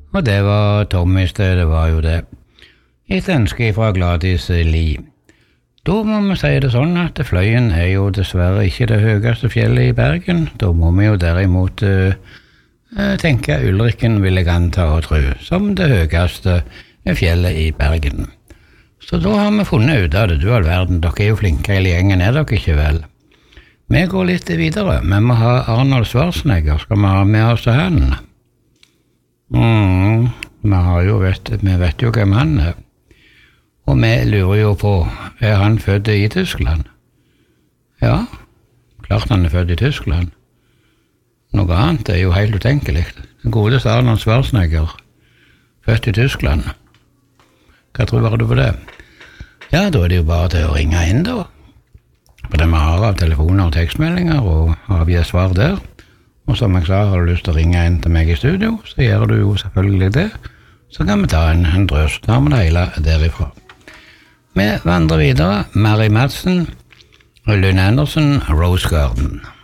Og det var Tommys det var jo det. Et ønske fra Gladys Li. Da må vi si det sånn at Fløyen er jo dessverre ikke det høyeste fjellet i Bergen. Da må vi jo derimot tenke Ulriken vil jeg anta og tro, som det høyeste fjellet i Bergen. Så da har vi funnet ut av det, du all verden. Dere er jo flinke hele gjengen, er dere ikke vel? Vi går litt videre. Vi må ha Arnold Schwarzenegger. Skal vi ha med oss han? Vi vet jo hvem han er. Og vi lurer jo på, er han født i Tyskland? Ja, klart han er født i Tyskland. Noe annet er jo helt utenkelig. Den godeste Arnold Schwarzenegger, født i Tyskland. Hva tror du på det? Ja, da er det jo bare til å ringe inn da. For det vi har av telefoner og tekstmeldinger og avgir svar der. Og som jeg sa, har du lyst til å ringe inn til meg i studio, så gjør du jo selvfølgelig det. Så kan vi ta en drøs, tar vi det hele derifra. Vi vandrer videre. Mary Madsen, Lynn Anderson, Rose Garden.